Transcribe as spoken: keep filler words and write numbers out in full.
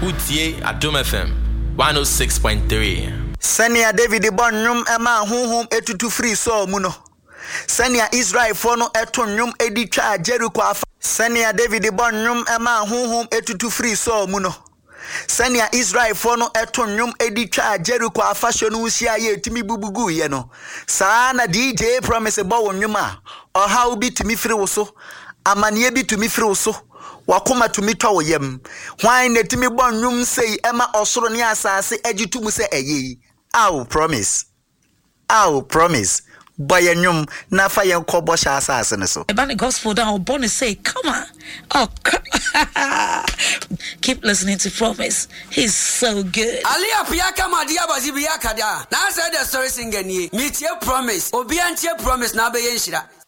Utie Adom F M one oh six point three. Senia David Bonum Emma home etutu free so muno. Senia Israel fono etonyum edi twa Jericho afa. Senia David Bonum Emma home etutu free so muno. Senia Israel fono etonyum edi twa Jericho afa shonu usia ye timi bubugu ye no. Sana D J promise bo wonwuma. Oha ubi timi free wo so. Amanie bi tumi free wo so. Wakoma tumi twa wo yem. Hwan na timi bonwum sei ema osoro ne asase agitumu se eye. Aw promise. Aw promise. Boyenum na fa yen kobo sha asase ne so. About the gospel down bonus say, come on. Oh, keep listening to Promise. He's so good. Alia Piaka Madia Bazibiaka da. Now I said the story singing ye. Meet your promise. Obiantia promise na be yenshira.